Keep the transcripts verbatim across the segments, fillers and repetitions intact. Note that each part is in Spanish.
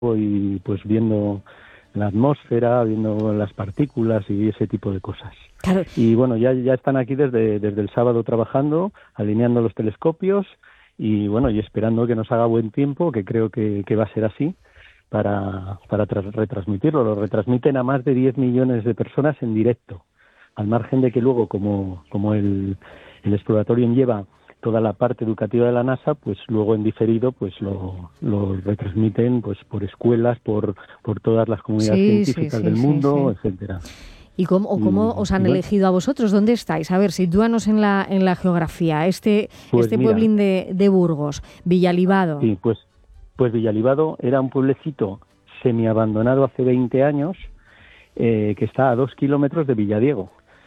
y pues viendo la atmósfera, viendo las partículas y ese tipo de cosas. Claro. Y bueno, ya ya están aquí desde desde el sábado trabajando, alineando los telescopios y bueno, y esperando que nos haga buen tiempo, que creo que, que va a ser así, para para tras, retransmitirlo. Lo retransmiten a más de diez millones de personas en directo, al margen de que luego, como como el, el Exploratorium lleva toda la parte educativa de la NASA, pues luego en diferido pues lo, lo retransmiten pues por escuelas, por por todas las comunidades sí, científicas sí, sí, del sí, mundo, sí. etcétera. ¿Y cómo, o cómo os han elegido a vosotros? ¿Dónde estáis? A ver, sitúanos en la en la geografía. Este pues este mira, pueblín de, de Burgos, Villalibado. Sí, pues pues Villalibado era un pueblecito semiabandonado hace veinte años, eh, que está a dos kilómetros de Villadiego.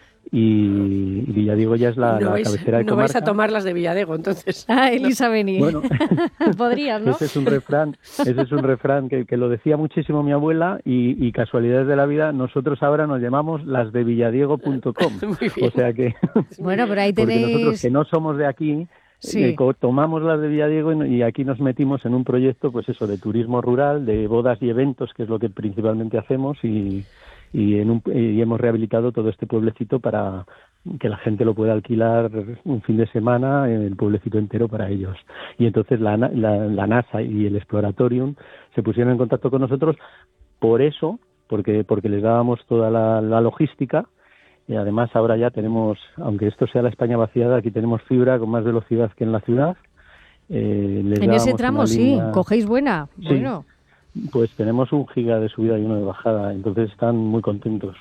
Y Villadiego ya es la, no la vais, cabecera de no comarca. vais a tomar las de Villadiego, entonces. Ah, Elisa Beni. Bueno, podrías, ¿no? Ese es un refrán, ese es un refrán que, que lo decía muchísimo mi abuela y, y casualidades de la vida, nosotros ahora nos llamamos las de villadiego punto com. O sea que... Bueno, pero ahí tenéis... Porque nosotros que no somos de aquí... Sí. Eh, tomamos las de Villadiego y, y aquí nos metimos en un proyecto, pues eso, de turismo rural, de bodas y eventos, que es lo que principalmente hacemos, y, y, en un, y hemos rehabilitado todo este pueblecito para que la gente lo pueda alquilar un fin de semana, el pueblecito entero para ellos. Y entonces la, la, la NASA y el Exploratorium se pusieron en contacto con nosotros por eso, porque, porque les dábamos toda la, la logística. Y además ahora ya tenemos, aunque esto sea la España vaciada, aquí tenemos fibra con más velocidad que en la ciudad. Eh, les en ese tramo línea... sí, cogéis buena. Sí, bueno. Pues tenemos un giga de subida y uno de bajada, entonces están muy contentos.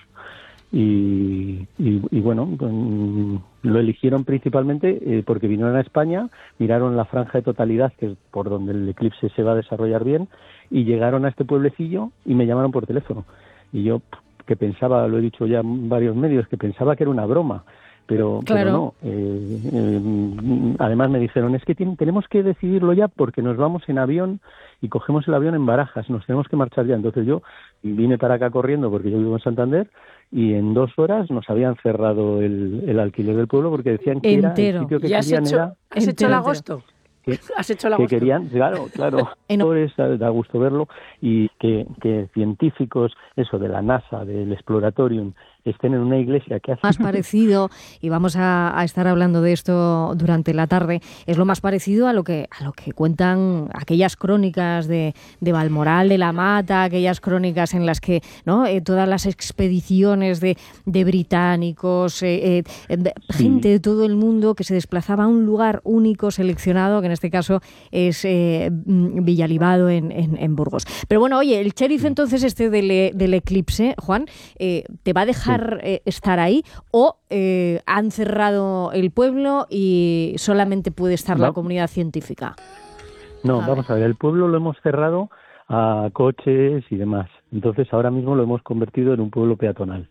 Y, y, y bueno, lo eligieron principalmente eh, porque vinieron a España, miraron la franja de totalidad, que es por donde el eclipse se va a desarrollar bien, y llegaron a este pueblecillo y me llamaron por teléfono. Y yo... que pensaba, lo he dicho ya en varios medios, que pensaba que era una broma, pero, claro. pero no. Eh, eh, además me dijeron, es que tiene, tenemos que decidirlo ya porque nos vamos en avión y cogemos el avión en Barajas, nos tenemos que marchar ya. Entonces yo vine para acá corriendo porque yo vivo en Santander y en dos horas nos habían cerrado el, el alquiler del pueblo porque decían que entero. Era el sitio que ¿Ya has querían hecho, era... ¿Has hecho el agosto? Que, ¿Has hecho el que agosto? querían, claro, claro, da, da gusto verlo y que, que científicos, eso de la NASA, del Exploratorium, estén en una iglesia que hace... Más parecido, y vamos a, a estar hablando de esto durante la tarde, es lo más parecido a lo que a lo que cuentan aquellas crónicas de, de Balmoral de la Mata, aquellas crónicas en las que no eh, todas las expediciones de, de británicos, eh, eh, de, sí. gente de todo el mundo que se desplazaba a un lugar único seleccionado, que en este caso es eh, Villalibado en, en, en Burgos. Pero bueno, oye, el sheriff entonces este del, del eclipse, Juan, eh, ¿te va a dejar Eh, estar ahí o eh, han cerrado el pueblo y solamente puede estar no. la comunidad científica? No, a vamos ver. a ver, el pueblo lo hemos cerrado a coches y demás. Entonces ahora mismo lo hemos convertido en un pueblo peatonal.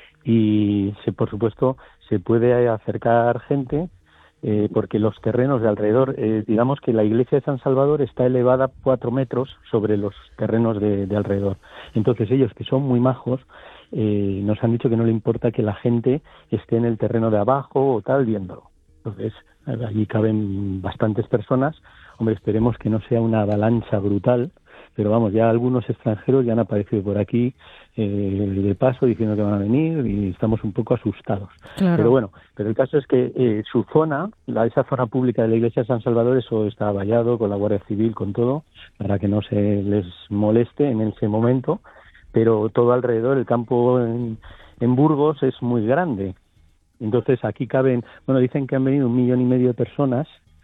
Y se, por supuesto se puede acercar gente eh, porque los terrenos de alrededor, eh, digamos que la iglesia de San Salvador está elevada cuatro metros sobre los terrenos de, de alrededor. Entonces ellos, que son muy majos, Eh, nos han dicho que no le importa que la gente esté en el terreno de abajo o tal viéndolo. Entonces, allí caben bastantes personas. Hombre, esperemos que no sea una avalancha brutal, pero vamos, ya algunos extranjeros ya han aparecido por aquí eh, de paso diciendo que van a venir y estamos un poco asustados. Claro. Pero bueno, pero el caso es que eh, su zona, la, esa zona pública de la iglesia de San Salvador, eso está vallado con la Guardia Civil, con todo, para que no se les moleste en ese momento. Pero todo alrededor, el campo en, en Burgos es muy grande. Entonces aquí caben, bueno, dicen que han venido un millón y medio de personas,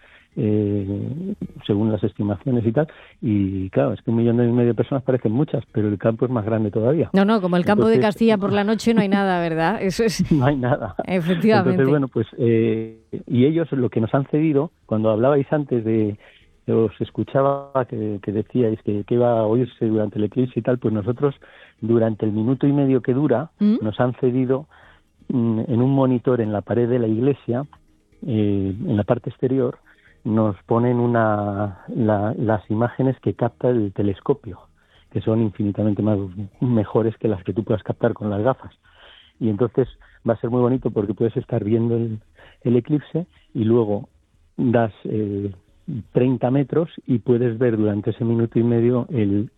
eh, según las estimaciones y tal, y claro, es que un millón y medio de personas parecen muchas, pero el campo es más grande todavía. No, no, como el campo Entonces, de Castilla por la noche no hay nada, ¿verdad? Eso es... No hay nada. Efectivamente. Entonces, bueno, pues, eh, y ellos lo que nos han cedido, cuando hablabais antes de... os escuchaba que, que decíais que, que iba a oírse durante el eclipse y tal, pues nosotros durante el minuto y medio que dura ¿Mm? nos han cedido mm, en un monitor en la pared de la iglesia, eh, en la parte exterior, nos ponen una la, las imágenes que capta el telescopio, que son infinitamente más mejores que las que tú puedas captar con las gafas. Y entonces va a ser muy bonito porque puedes estar viendo el, el eclipse y luego das... Eh, treinta metros y puedes ver durante ese minuto y medio el